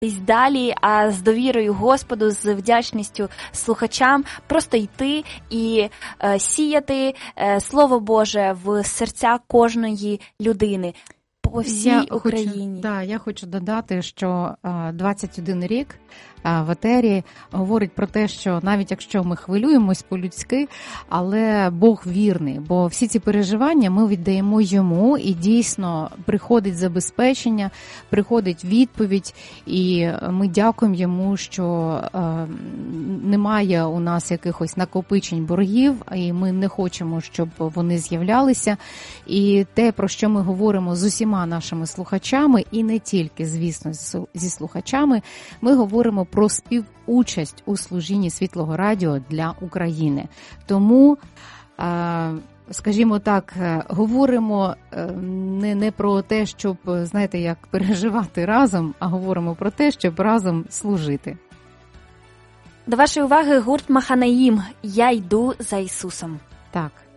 далі, а з довірою Господу, з вдячністю слухачам просто йти і сіяти Слово Боже в серця кожної людини по всій Україні. Я хочу додати, що 21 рік в етері говорить про те, що навіть якщо ми хвилюємось по-людськи, але Бог вірний, бо всі ці переживання ми віддаємо йому, і дійсно приходить забезпечення, приходить відповідь, і ми дякуємо йому, що немає у нас якихось накопичень боргів, і ми не хочемо, щоб вони з'являлися. І те, про що ми говоримо з усіма нашими слухачами, і не тільки, звісно, зі слухачами, ми говоримо про співучасть у служінні Світлого Радіо для України. Тому, скажімо так, говоримо не про те, щоб, знаєте, як переживати разом, а говоримо про те, щоб разом служити. До вашої уваги гурт Маханаїм «Я йду за Ісусом». Так.